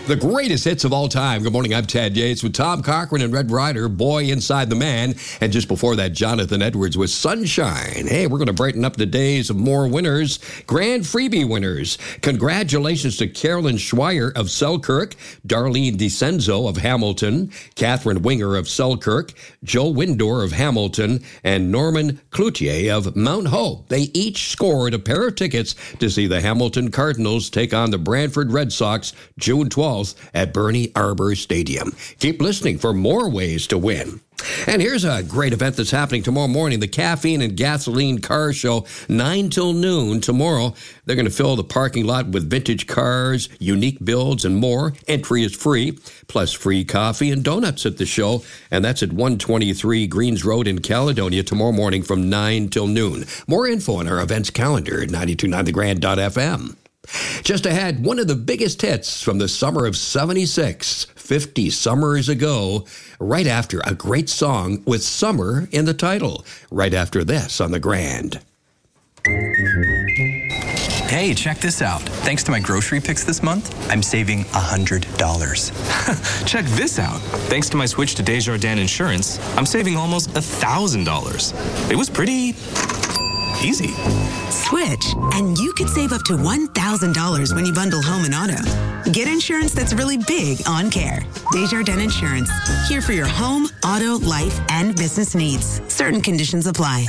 The greatest hits of all time. Good morning, I'm Ted Yates with Tom Cochran and Red Ryder, Boy Inside the Man. And just before that, Jonathan Edwards with Sunshine. Hey, we're going to brighten up the days of more winners, grand freebie winners. Congratulations to Carolyn Schweier of Selkirk, Darlene DeCenzo of Hamilton, Catherine Winger of Selkirk, Joe Windor of Hamilton, and Norman Cloutier of Mount Hope. They each scored a pair of tickets to see the Hamilton Cardinals take on the Brantford Red Sox June 12th at Bernie Arbor Stadium. Keep listening for more ways to win. And here's a great event that's happening tomorrow morning, the Caffeine and Gasoline Car Show, 9 till noon. Tomorrow, they're going to fill the parking lot with vintage cars, unique builds, and more. Entry is free, plus free coffee and donuts at the show. And that's at 123 Greens Road in Caledonia tomorrow morning from 9 till noon. More info on our events calendar at 929thegrand.fm. Just ahead, one of the biggest hits from the summer of 76, 50 summers ago, right after a great song with summer in the title, right after this on the Grand. Hey, check this out. Thanks to my grocery picks this month, I'm saving $100. Check this out. Thanks to my switch to Desjardins Insurance, I'm saving almost $1,000. It was pretty easy. Switch, and you could save up to $1,000 when you bundle home and auto. Get insurance that's really big on care. Desjardins Insurance, here for your home, auto, life, and business needs. Certain conditions apply.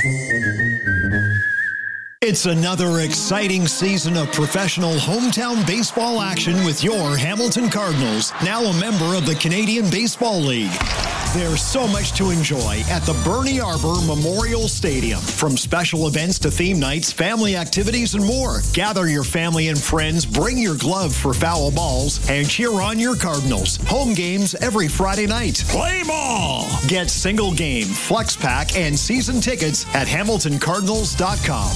It's another exciting season of professional hometown baseball action with your Hamilton Cardinals, now a member of the Canadian Baseball League. There's so much to enjoy at the Bernie Arbor Memorial Stadium. From special events to theme nights, family activities, and more. Gather your family and friends, bring your glove for foul balls, and cheer on your Cardinals. Home games every Friday night. Play ball! Get single game, flex pack, and season tickets at HamiltonCardinals.com.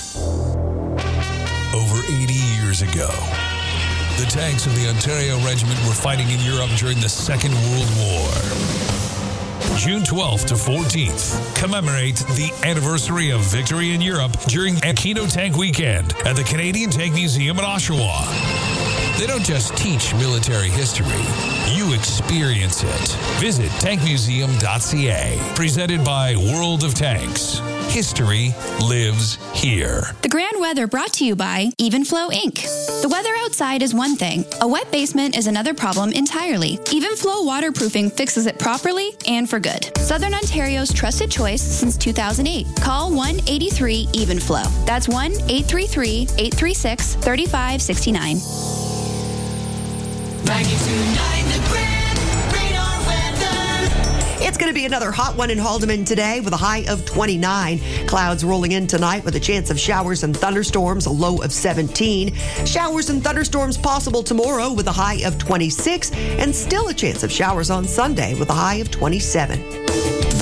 Over 80 years ago, the tanks of the Ontario Regiment were fighting in Europe during the Second World War. June 12th to 14th, commemorate the anniversary of victory in Europe during Aquino Tank Weekend at the Canadian Tank Museum in Oshawa. They don't just teach military history, you experience it. Visit tankmuseum.ca. Presented by World of Tanks. History lives here. The Grand Weather brought to you by Evenflow Inc. The weather outside is one thing. A wet basement is another problem entirely. Evenflow waterproofing fixes it properly and for good. Southern Ontario's trusted choice since 2008. Call 1-83-EVENFLOW. That's 1-833-836-3569. 92.9 The Grand. Radar weather. It's going to be another hot one in Haldeman today with a high of 29. Clouds rolling in tonight with a chance of showers and thunderstorms, a low of 17. Showers and thunderstorms possible tomorrow with a high of 26, and still a chance of showers on Sunday with a high of 27.